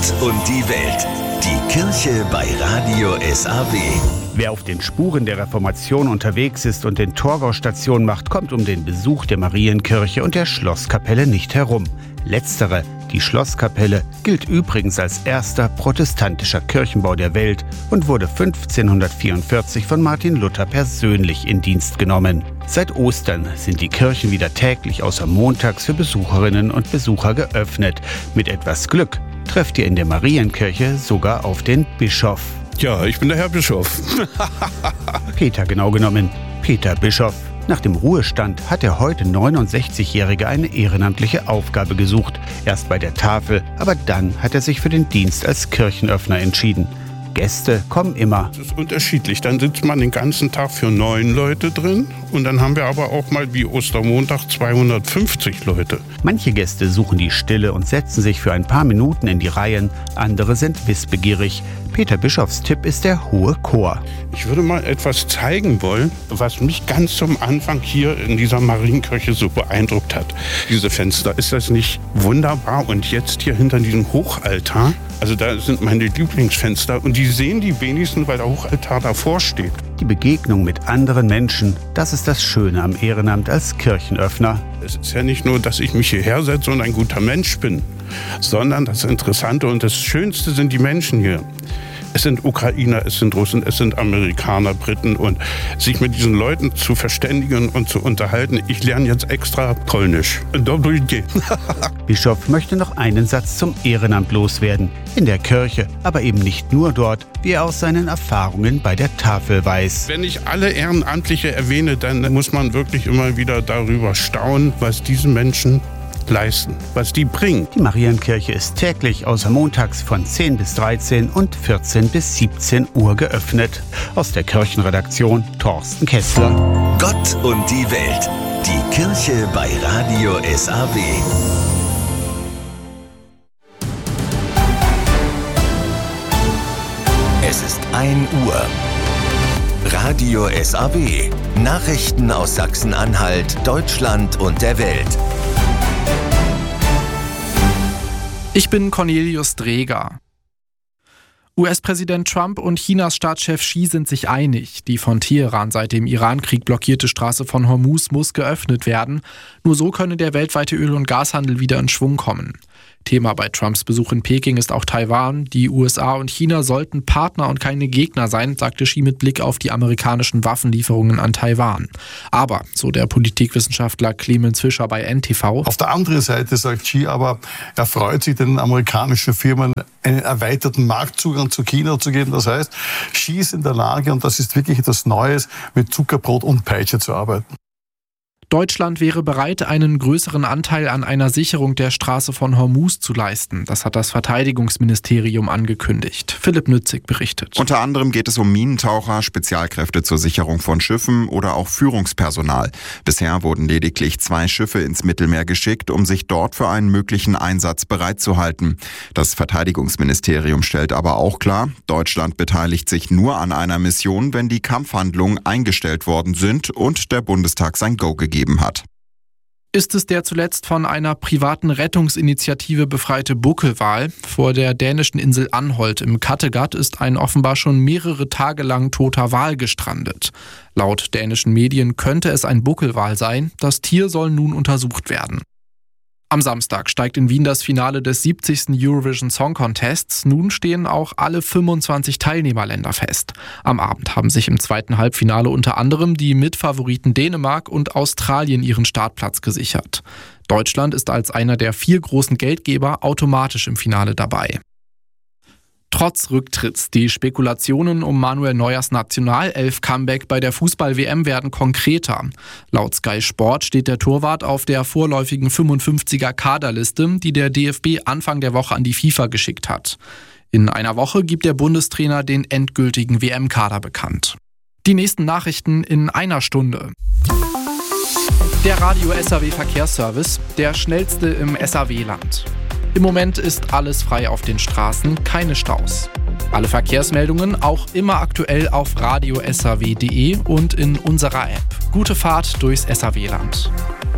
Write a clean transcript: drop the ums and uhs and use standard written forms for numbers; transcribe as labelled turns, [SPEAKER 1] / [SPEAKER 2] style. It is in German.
[SPEAKER 1] Gott und die Welt. Die Kirche bei Radio SAW.
[SPEAKER 2] Wer auf den Spuren der Reformation unterwegs ist und den Torgau Station macht, kommt um den Besuch der Marienkirche und der Schlosskapelle nicht herum. Letztere, die Schlosskapelle, gilt übrigens als erster protestantischer Kirchenbau der Welt und wurde 1544 von Martin Luther persönlich in Dienst genommen. Seit Ostern sind die Kirchen wieder täglich außer montags für Besucherinnen und Besucher geöffnet. Mit etwas Glück trefft ihr in der Marienkirche sogar auf den Bischof.
[SPEAKER 3] Ja, ich bin der Herr Bischof.
[SPEAKER 2] Peter genau genommen. Peter Bischof. Nach dem Ruhestand hat der heute 69-Jährige eine ehrenamtliche Aufgabe gesucht. Erst bei der Tafel, aber dann hat er sich für den Dienst als Kirchenöffner entschieden. Gäste kommen immer.
[SPEAKER 3] Das ist unterschiedlich. Dann sitzt man den ganzen Tag für 9 Leute drin und dann haben wir aber auch mal wie Ostermontag 250 Leute.
[SPEAKER 2] Manche Gäste suchen die Stille und setzen sich für ein paar Minuten in die Reihen. Andere sind wissbegierig. Peter Bischofs Tipp ist der hohe Chor.
[SPEAKER 3] Ich würde mal etwas zeigen wollen, was mich ganz zum Anfang hier in dieser Marienkirche so beeindruckt hat. Diese Fenster, ist das nicht wunderbar? Und jetzt hier hinter diesem Hochaltar, also da sind meine Lieblingsfenster und die sehen die wenigsten, weil der Hochaltar davor steht.
[SPEAKER 2] Die Begegnung mit anderen Menschen, das ist das Schöne am Ehrenamt als Kirchenöffner.
[SPEAKER 3] Es ist ja nicht nur, dass ich mich hierher setze und ein guter Mensch bin, sondern das Interessante und das Schönste sind die Menschen hier. Es sind Ukrainer, es sind Russen, es sind Amerikaner, Briten und sich mit diesen Leuten zu verständigen und zu unterhalten. Ich lerne jetzt extra Polnisch.
[SPEAKER 2] Bischof möchte noch einen Satz zum Ehrenamt loswerden. In der Kirche, aber eben nicht nur dort, wie er aus seinen Erfahrungen bei der Tafel weiß.
[SPEAKER 3] Wenn ich alle Ehrenamtliche erwähne, dann muss man wirklich immer wieder darüber staunen, was diese Menschen leisten, was die bringen.
[SPEAKER 2] Die Marienkirche ist täglich außer montags von 10 bis 13 und 14 bis 17 Uhr geöffnet. Aus der Kirchenredaktion Thorsten Kessler.
[SPEAKER 1] Gott und die Welt. Die Kirche bei Radio SAW. Es ist 1 Uhr. Radio SAW. Nachrichten aus Sachsen-Anhalt, Deutschland und der Welt.
[SPEAKER 4] Ich bin Cornelius Dreger. US-Präsident Trump und Chinas Staatschef Xi sind sich einig. Die von Teheran seit dem Irankrieg blockierte Straße von Hormuz muss geöffnet werden. Nur so könne der weltweite Öl- und Gashandel wieder in Schwung kommen. Thema bei Trumps Besuch in Peking ist auch Taiwan. Die USA und China sollten Partner und keine Gegner sein, sagte Xi mit Blick auf die amerikanischen Waffenlieferungen an Taiwan. Aber, so der Politikwissenschaftler Clemens Fischer bei NTV,
[SPEAKER 5] auf der anderen Seite sagt Xi aber, er freut sich, den amerikanischen Firmen einen erweiterten Marktzugang zu China zu geben. Das heißt, Xi ist in der Lage, und das ist wirklich etwas Neues, mit Zuckerbrot und Peitsche zu arbeiten.
[SPEAKER 4] Deutschland wäre bereit, einen größeren Anteil an einer Sicherung der Straße von Hormuz zu leisten. Das hat das Verteidigungsministerium angekündigt. Philipp Nützig berichtet.
[SPEAKER 6] Unter anderem geht es um Minentaucher, Spezialkräfte zur Sicherung von Schiffen oder auch Führungspersonal. Bisher wurden lediglich 2 Schiffe ins Mittelmeer geschickt, um sich dort für einen möglichen Einsatz bereitzuhalten. Das Verteidigungsministerium stellt aber auch klar, Deutschland beteiligt sich nur an einer Mission, wenn die Kampfhandlungen eingestellt worden sind und der Bundestag sein Go gegeben hat.
[SPEAKER 4] Ist es der zuletzt von einer privaten Rettungsinitiative befreite Buckelwal? Vor der dänischen Insel Anholt im Kattegat ist ein offenbar schon mehrere Tage lang toter Wal gestrandet. Laut dänischen Medien könnte es ein Buckelwal sein. Das Tier soll nun untersucht werden. Am Samstag steigt in Wien das Finale des 70. Eurovision Song Contests. Nun stehen auch alle 25 Teilnehmerländer fest. Am Abend haben sich im zweiten Halbfinale unter anderem die Mitfavoriten Dänemark und Australien ihren Startplatz gesichert. Deutschland ist als einer der 4 großen Geldgeber automatisch im Finale dabei. Trotz Rücktritts, die Spekulationen um Manuel Neuers Nationalelf-Comeback bei der Fußball-WM werden konkreter. Laut Sky Sport steht der Torwart auf der vorläufigen 55er-Kaderliste, die der DFB Anfang der Woche an die FIFA geschickt hat. In einer Woche gibt der Bundestrainer den endgültigen WM-Kader bekannt. Die nächsten Nachrichten in einer Stunde. Der Radio SAW Verkehrsservice, der schnellste im SAW-Land. Im Moment ist alles frei auf den Straßen, keine Staus. Alle Verkehrsmeldungen auch immer aktuell auf radiosaw.de und in unserer App. Gute Fahrt durchs SAW-Land.